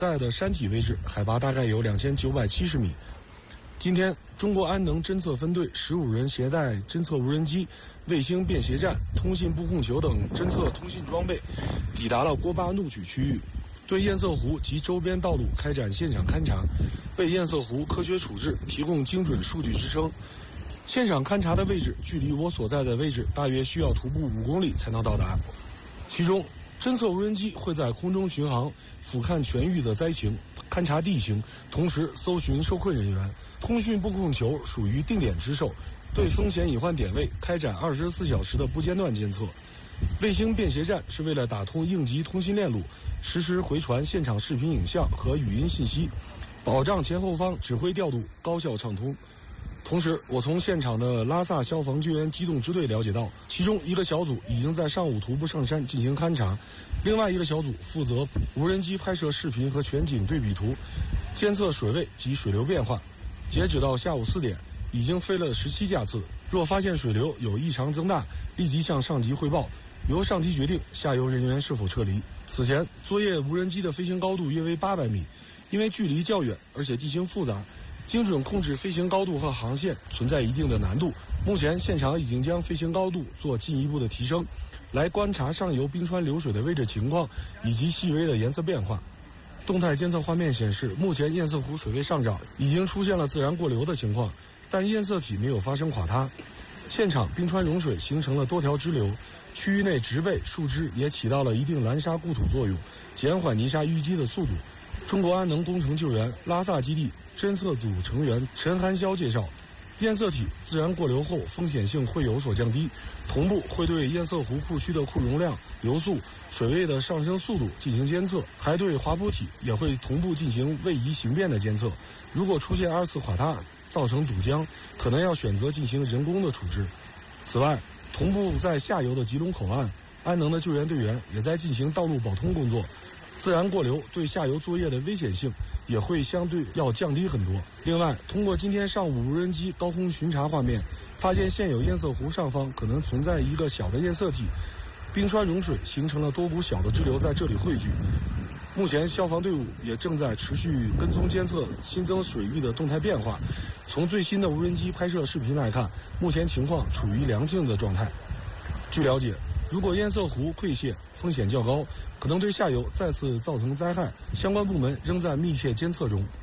在的山体位置，海拔大概有2970米。今天，中国安能侦测分队15人携带侦测无人机、卫星便携站、通信布控球等侦测通信装备，抵达了锅巴怒曲区域，对堰塞湖及周边道路开展现场勘查，为堰塞湖科学处置提供精准数据支撑。现场勘查的位置距离我所在的位置大约需要徒步5公里才能到达。其中，侦测无人机会在空中巡航，俯瞰全域的灾情，勘察地形，同时搜寻受困人员。通讯布控球属于定点值守，对风险隐患点位开展24小时的不间断监测。卫星便携站是为了打通应急通信链路，实时回传现场视频影像和语音信息，保障前后方指挥调度高效畅通。同时，我从现场的拉萨消防救援机动支队了解到，其中一个小组已经在上午徒步上山进行勘察，另外一个小组负责无人机拍摄视频和全景对比图，监测水位及水流变化。截止到下午4点，已经飞了17架次。若发现水流有异常增大，立即向上级汇报，由上级决定下游人员是否撤离。此前，作业无人机的飞行高度约为800米，因为距离较远，而且地形复杂，精准控制飞行高度和航线存在一定的难度。目前，现场已经将飞行高度做进一步的提升，来观察上游冰川流水的位置情况以及细微的颜色变化。动态监测画面显示，目前堰塞湖水位上涨，已经出现了自然过流的情况，但堰塞体没有发生垮塌。现场冰川融水形成了多条支流，区域内植被、树枝也起到了一定拦沙固土作用，减缓泥沙淤积的速度。中国安能工程救援拉萨基地侦测组成员陈寒霄介绍，堰塞体自然过流后风险性会有所降低，同步会对堰塞湖库区的库容量、流速、水位的上升速度进行监测，还对滑坡体也会同步进行位移形变的监测。如果出现2次垮塌造成堵江，可能要选择进行人工的处置。此外，同步在下游的吉隆口岸，安能的救援队员也在进行道路保通工作。自然过流对下游作业的危险性也会相对要降低很多。另外，通过今天上午无人机高空巡查画面，发现现有堰塞湖上方可能存在一个小的堰塞体，冰川融水形成了多股小的支流在这里汇聚。目前消防队伍也正在持续跟踪监测新增水域的动态变化。从最新的无人机拍摄视频来看，目前情况处于良性的状态。据了解，如果堰塞湖溃泄，风险较高，可能对下游再次造成灾害，相关部门仍在密切监测中。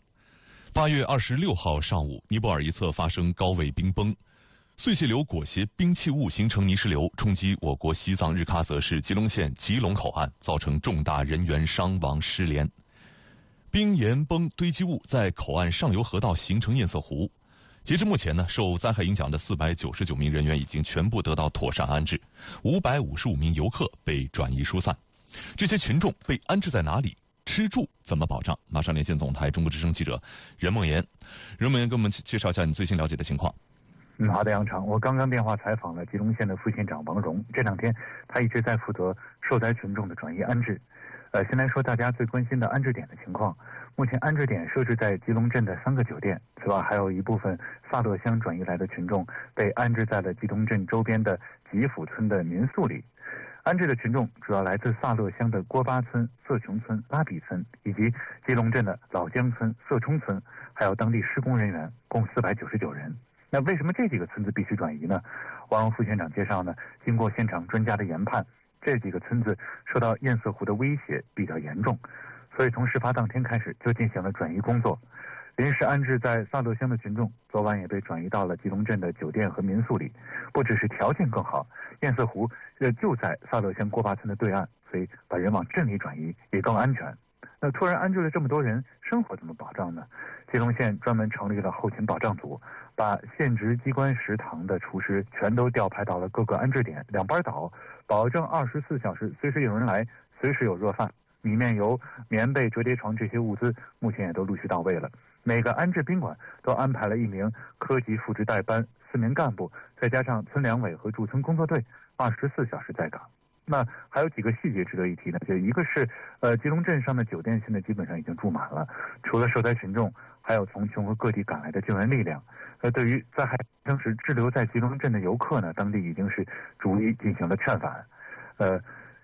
8月26号上午，尼泊尔一侧发生高位冰崩，碎屑流裹挟冰气雾形成泥石流，冲击我国西藏日喀则市吉隆县吉隆口岸，造成重大人员伤亡失联。冰岩崩堆积物在口岸上游河道形成堰塞湖。截至目前呢，受灾害影响的499名人员已经全部得到妥善安置，555名游客被转移疏散。这些群众被安置在哪里？吃住怎么保障？马上连线总台中国之声记者任梦妍。任梦妍给我们介绍一下你最新了解的情况。 好的，杨常，我刚刚电话采访了吉隆县的副县长王荣，这2天他一直在负责受灾群众的转移安置。先来说大家最关心的安置点的情况。目前安置点设置在吉隆镇的3个酒店，此外还有一部分萨勒乡转移来的群众被安置在了吉隆镇周边的吉府村的民宿里。安置的群众主要来自萨勒乡的锅巴村、色琼村、拉比村，以及吉隆镇的老江村、色冲村，还有当地施工人员，共499人。那为什么这几个村子必须转移呢？王副县长介绍呢，经过现场专家的研判，这几个村子受到堰塞湖的威胁比较严重，所以从事发当天开始就进行了转移工作。临时安置在萨勒乡的群众昨晚也被转移到了吉隆镇的酒店和民宿里。不只是条件更好，堰塞湖就在萨勒乡锅巴村的对岸，所以把人往镇里转移也更安全。那突然安置了这么多人，生活怎么保障呢？吉隆县专门成立了后勤保障组，把县直机关食堂的厨师全都调派到了各个安置点，2班倒，保证24小时随时有人来，随时有热饭、米面油、棉被、折叠床这些物资目前也都陆续到位了。每个安置宾馆都安排了1名科级副职代班、4名干部，再加上村两委和驻村工作队，24小时在岗。那还有几个细节值得一提呢，就一个是吉隆镇上的酒店现在基本上已经住满了，除了受灾群众，还有从全国各地赶来的救援力量。对于灾害发生时滞留在吉隆镇的游客呢，当地已经是逐一进行了劝返。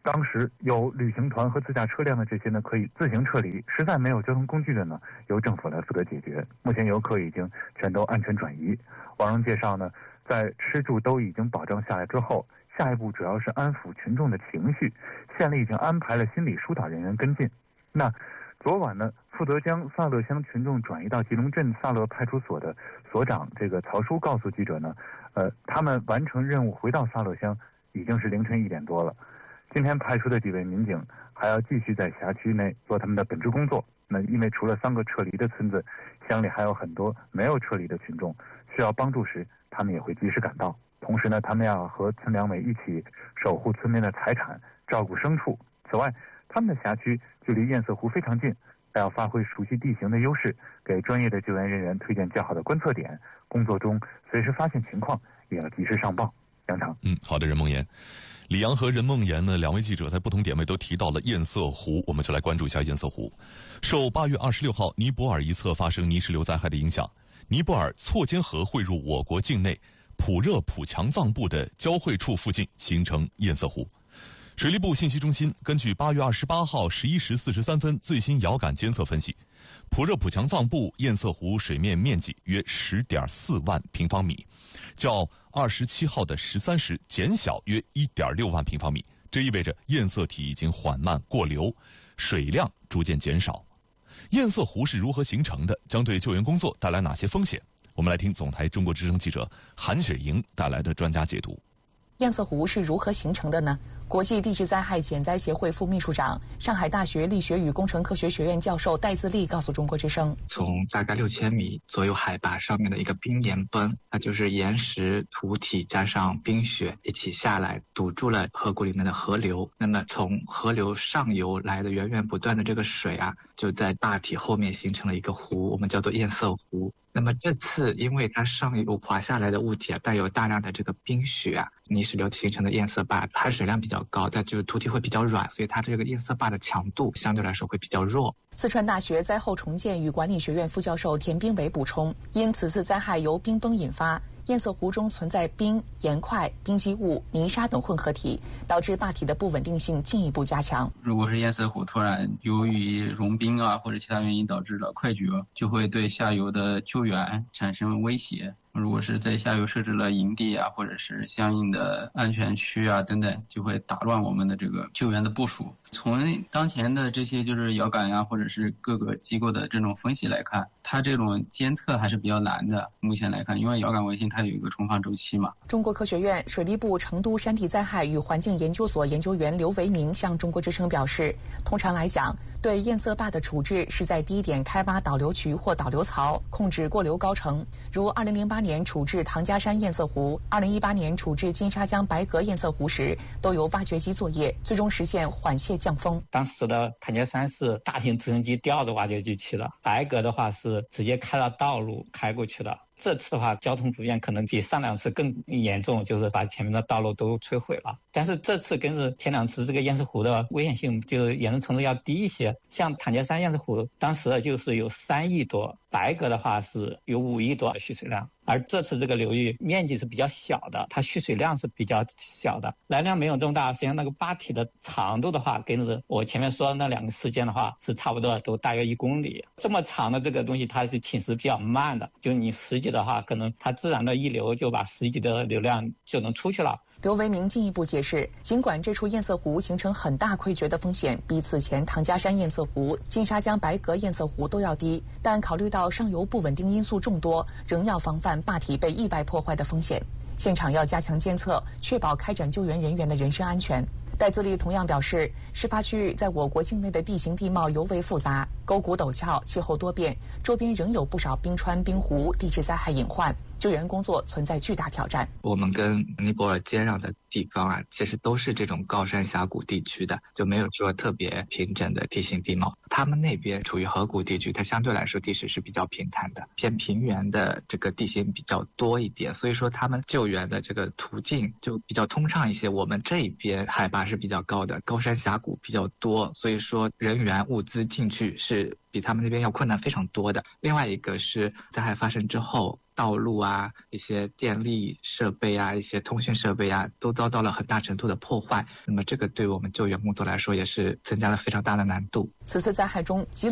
当时有旅行团和自驾车辆的这些呢，可以自行撤离；实在没有交通工具的呢，由政府来负责解决。目前游客已经全都安全转移。网上介绍呢，在吃住都已经保障下来之后，下一步主要是安抚群众的情绪。县里已经安排了心理疏导人员跟进。那昨晚呢，负责将萨勒乡群众转移到吉隆镇萨勒派出所的所长这个曹叔告诉记者呢，他们完成任务回到萨勒乡已经是凌晨1点多了。今天派出的几位民警还要继续在辖区内做他们的本职工作。那因为除了3个撤离的村子，乡里还有很多没有撤离的群众，需要帮助时，他们也会及时赶到。同时呢，他们要和村两委一起守护村民的财产，照顾牲畜。此外，他们的辖区距离堰塞湖非常近，还要发挥熟悉地形的优势，给专业的救援人员推荐较好的观测点。工作中随时发现情况，也要及时上报。杨长， 好的，任梦妍。李阳和任梦妍呢，2位记者在不同点位都提到了堰塞湖，我们就来关注一下堰塞湖。受8月26号尼泊尔一侧发生泥石流灾害的影响，尼泊尔错间河汇入我国境内普热普强藏部的交汇处附近形成堰塞湖。水利部信息中心根据8月28号11时43分最新遥感监测分析，普热普强藏部堰塞湖水面面积约10.4万平方米，较27号的13时减小约1.6万平方米，这意味着堰塞体已经缓慢过流，水量逐渐减少。堰塞湖是如何形成的？将对救援工作带来哪些风险？我们来听总台中国之声记者韩雪莹带来的专家解读。 堰塞湖是如何形成的呢？国际地质灾害减灾协会副秘书长、上海大学力学与工程科学学院教授戴自立告诉中国之声， 从大概6000米左右海拔上面的一个冰岩崩，它就是岩石、土体加上冰雪一起下来，堵住了河谷里面的河流。那么从河流上游来的源源不断的这个水啊，就在大体后面形成了一个湖，我们叫做堰塞湖。那么这次因为它上游滑下来的物体带有大量的这个冰雪啊，泥石流形成的堰塞坝含水量比较高，但就是土体会比较软，所以它这个堰塞坝的强度相对来说会比较弱。 四川大学灾后重建与管理学院副教授田斌伟补充，因此次灾害由冰崩引发，堰塞湖中存在冰、岩块、冰积物、泥沙等混合体，导致坝体的不稳定性进一步加强。 如果是堰塞湖突然由于融冰啊或者其他原因导致了快决，就会对下游的救援产生威胁。如果是在下游设置了营地啊，或者是相应的安全区啊等等，就会打乱我们的这个救援的部署。从当前的这些就是遥感呀，或者是各个机构的这种分析来看，它这种监测还是比较难的。目前来看，因为遥感卫星它有一个重放周期嘛。 中国科学院水利部成都山地灾害与环境研究所研究员刘维明向中国之声表示，通常来讲，对堰塞坝的处置是在低点开挖导流渠或导流槽，控制过流高程。如2008年处置唐家山堰塞湖，2018年处置金沙江白阁堰塞湖时，都由挖掘机作业，最终实现缓泄降风。 当时的唐家山是大型直升机吊着挖掘机去的，白阁的话是直接开了道路开过去的。这次的话，交通不便可能比上2次更严重，就是把前面的道路都摧毁了。但是这次跟着前2次，这个堰塞湖的危险性就严重程度要低一些。像唐家山堰塞湖，当时就是有3亿多，白阁的话是有5亿多的蓄水量。而这次这个流域面积是比较小的，它蓄水量是比较小的，来量没有这么大。实际上那个坝体的长度的话，跟着我前面说的那2个事件的话是差不多，都大约1公里。这么长的这个东西，它是侵蚀比较慢的，就你10级的话，可能它自然的溢流就把10级的流量就能出去了。 刘维明进一步解释，尽管这处堰塞湖形成很大溃决的风险比此前唐家山堰塞湖、金沙江白阁堰塞湖都要低，但考虑到上游不稳定因素众多，仍要防范坝体被意外破坏的风险。现场要加强监测，确保开展救援人员的人身安全。戴自立同样表示，事发区域在我国境内的地形地貌尤为复杂，沟谷陡峭，气候多变，周边仍有不少冰川、冰湖，地质灾害隐患，救援工作存在巨大挑战。 我们跟尼泊尔接壤的地方啊，其实都是这种高山峡谷地区的，就没有说特别平整的地形地貌。他们那边处于河谷地区，它相对来说地势是比较平坦的，偏平原的这个地形比较多一点，所以说他们救援的这个途径就比较通畅一些。我们这边海拔是比较高的，高山峡谷比较多，所以说人员物资进去是比他们那边要困难非常多的。另外一个是灾害发生之后，道路啊、一些电力设备啊、一些通讯设备啊，都遭到了很大程度的破坏。那么这个对我们救援工作来说，也是增加了非常大的难度。 此次灾害中，吉隆